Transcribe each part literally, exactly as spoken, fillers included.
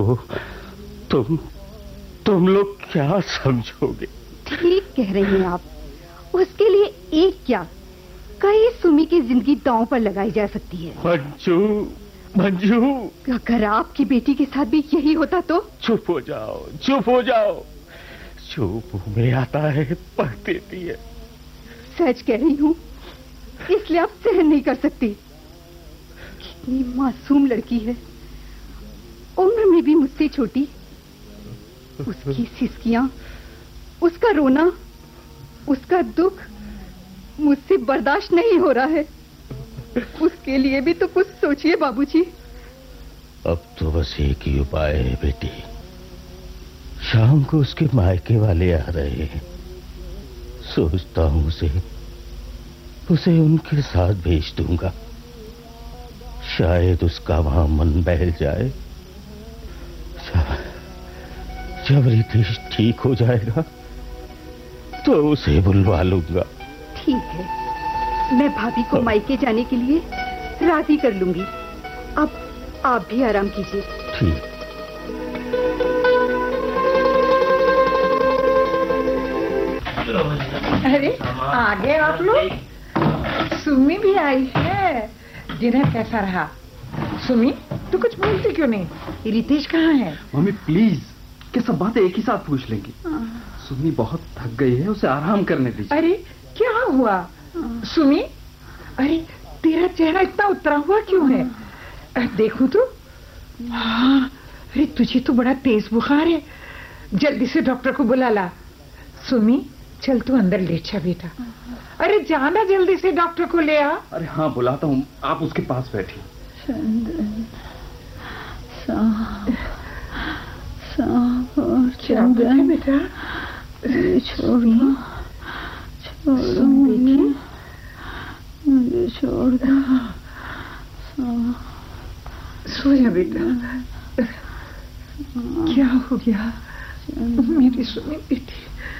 को तुम तुम लोग क्या समझोगे? ठीक कह रही हैं आप। उसके लिए एक क्या, कई सुमी की जिंदगी दांव पर लगाई जा सकती है। मंजू, मंजू, अगर आपकी बेटी के साथ भी यही होता तो? चुप हो जाओ, चुप हो जाओ। जो मुंह में आता है पढ़ देती है। सच कह रही हूँ, इसलिए आप सहन नहीं कर सकती। कितनी मासूम लड़की है, उम्र में भी मुझसे छोटी। उसकी सिसकियां, उसका रोना, उसका दुख मुझसे बर्दाश्त नहीं हो रहा है। उसके लिए भी तो कुछ सोचिए बाबूजी। अब तो बस एक ही उपाय है बेटी। शाम को उसके मायके वाले आ रहे हैं। सोचता हूं उसे उसे उनके साथ भेज दूंगा। शायद उसका वहां मन बहल जाए। जब रितेश ठीक हो जाएगा तो उसे बुलवा लूंगा। ठीक है, मैं भाभी को मायके जाने के लिए राजी कर लूंगी। अब आप भी आराम कीजिए। ठीक। अरे आ गए आप लोग। सुमी भी आई है। डिनर कैसा रहा? सुमी, तू कुछ बोलती क्यों नहीं? रितेश कहाँ है? मम्मी प्लीज, कि सब बातें एक ही साथ पूछ लेंगी। सुमी बहुत थक गई है, उसे आराम करने दीजिए। अरे क्या हुआ सुमी? अरे तेरा चेहरा इतना उतरा हुआ क्यों है? देखो तो। हाँ, अरे तुझे तो बड़ा तेज बुखार है। जल्दी से डॉक्टर को बुला ला। सुमी चल तू अंदर लेट जा बेटा। अरे जाना जल्दी से डॉक्टर को ले आ। अरे हाँ बुलाता हूँ, आप उसके पास बैठिए। चंदन, सांप, सांप और चंदन बेटा, छोड़ो, छोड़ो मुझे, मुझे छोड़ दो। सो जा बेटा। क्या हो गया मेरी सुनी बेटी?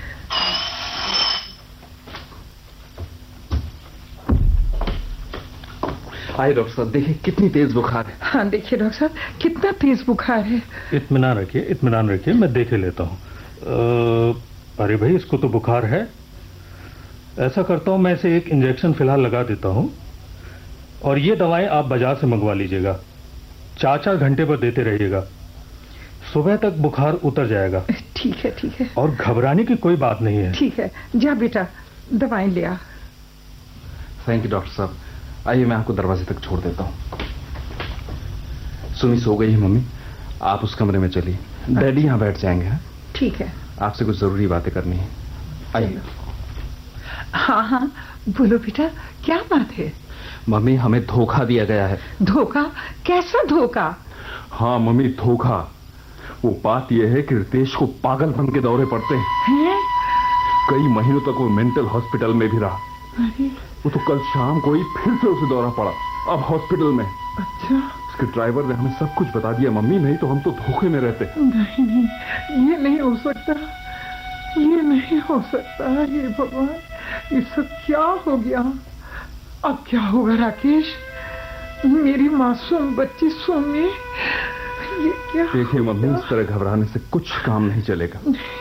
आइए डॉक्टर साहब, देखिए कितनी तेज बुखार है। हाँ देखिए डॉक्टर साहब, कितना तेज बुखार है। इत्मीनान रखिए, इत्मीनान रखिए, मैं देखे लेता हूँ। अरे भाई, इसको तो बुखार है। ऐसा करता हूँ, मैं इसे एक इंजेक्शन फिलहाल लगा देता हूँ और ये दवाएं आप बाजार से मंगवा लीजिएगा। चार चार घंटे पर देते रहिएगा। सुबह तक बुखार उतर जाएगा। ठीक है ठीक है। और घबराने की कोई बात नहीं है। ठीक है, जा बेटा दवाएं ले आ। थैंक यू डॉक्टर साहब। आइए मैं आपको दरवाजे तक छोड़ देता हूँ। सुमी सो गई है मम्मी, आप उस कमरे में चलिए। डैडी यहाँ बैठ जाएंगे। हाँ ठीक है। आपसे कुछ जरूरी बातें करनी है। आइए। हाँ हाँ बोलो बेटा, क्या बात है? मम्मी हमें धोखा दिया गया है। धोखा? कैसा धोखा? हाँ मम्मी धोखा। वो बात यह है कि रितेश को पागलपन के दौरे पड़ते हैं। कई महीनों तक वो मेंटल हॉस्पिटल में भी रहा। वो तो कल शाम को ही फिर से उसे दौरा पड़ा, अब हॉस्पिटल में। अच्छा। उसके ड्राइवर ने हमें सब कुछ बता दिया मम्मी, नहीं तो हम तो धोखे में रहते। नहीं नहीं, ये नहीं हो सकता, ये नहीं हो सकता। ये भगवान, ये सब क्या हो गया? अब क्या होगा राकेश? मेरी मासूम बच्ची सुमी, ये क्या? देखिए मम्मी, इस तरह घबराने से कुछ काम नहीं चलेगा।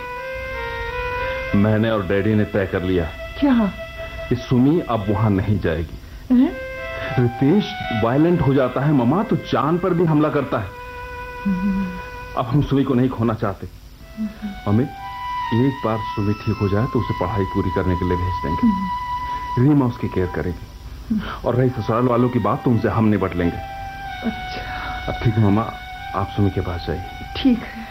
मैंने और डैडी ने तय कर लिया। क्या? कि सुमी अब वहां नहीं जाएगी। है? रितेश वायलेंट हो जाता है मम्मा, तो जान पर भी हमला करता है। अब हम सुमी को नहीं खोना चाहते। मम्मी एक बार सुमी ठीक हो जाए तो उसे पढ़ाई पूरी करने के लिए भेज देंगे। रीमा उसकी केयर करेगी। और रही ससुराल वालों की बात तो उनसे हम निपट लेंगे। अच्छा। अब ठीक है मम्मा, आप सुमी के पास जाइए। ठीक है।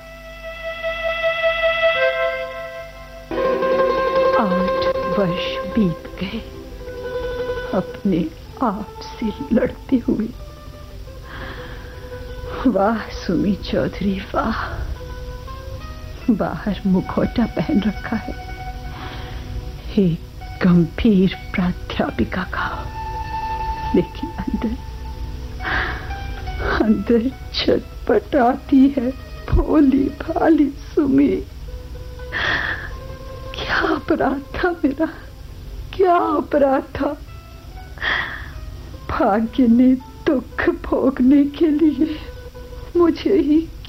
आठ वर्ष बीत गए अपने आप से लड़ते हुए। वाह सुमी चौधरी वाह। बाहर मुखौटा पहन रखा है, एक गंभीर प्राध्यापिका का, लेकिन अंदर अंदर छटपटाती है भोली भाली सुमी। क्या अपराध था मेरा, क्या अपराध था? भाग्य ने दुख भोगने के लिए मुझे ही